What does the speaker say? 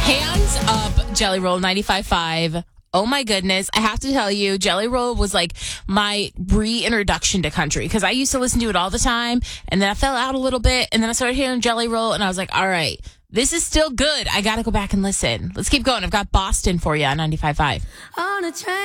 Hands up, Jelly Roll 95.5. Oh my goodness. I have to tell you, Jelly Roll was like my reintroduction to country because I used to listen to it all the time and then I fell out a little bit and then I started hearing Jelly Roll and I was like, all right, this is still good. I got to go back and listen. Let's keep going. I've got Boston for you on 95.5.